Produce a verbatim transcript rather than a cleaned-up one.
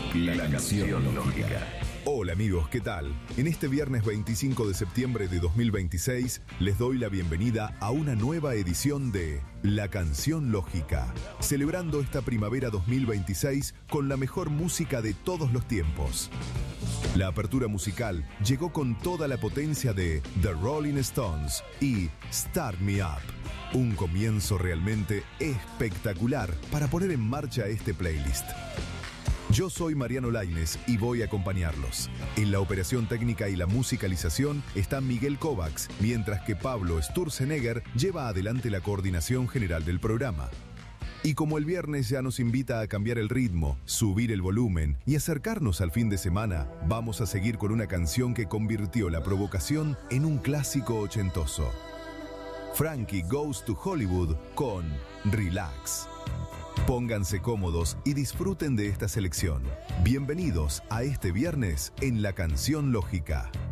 La canción lógica. Hola amigos, ¿qué tal? En este viernes veinticinco de septiembre de dos mil veintiséis les doy la bienvenida a una nueva edición de La Canción Lógica, celebrando esta primavera dos mil veintiséis con la mejor música de todos los tiempos. La apertura musical llegó con toda la potencia de The Rolling Stones y Start Me Up, un comienzo realmente espectacular para poner en marcha este playlist. Yo soy Mariano Lainez y voy a acompañarlos. En la operación técnica y la musicalización está Miguel Kovacs, mientras que Pablo Sturzenegger lleva adelante la coordinación general del programa. Y como el viernes ya nos invita a cambiar el ritmo, subir el volumen y acercarnos al fin de semana, vamos a seguir con una canción que convirtió la provocación en un clásico ochentoso. Frankie Goes to Hollywood con Relax. Pónganse cómodos y disfruten de esta selección. Bienvenidos a este viernes en La Canción Lógica.